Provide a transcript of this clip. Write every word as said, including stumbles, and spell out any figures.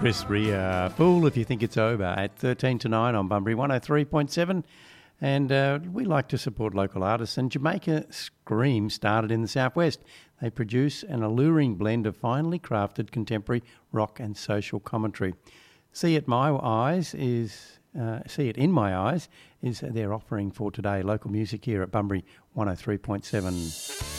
Chris Rea, Fool If You Think It's Over, at thirteen to nine on Bunbury one oh three point seven. And uh, we like to support local artists, and Jamaica Scream started in the southwest. They produce an alluring blend of finely crafted contemporary rock and social commentary. See It My Eyes is uh, See It In My Eyes is their offering for today. Local music here at Bunbury one oh three point seven.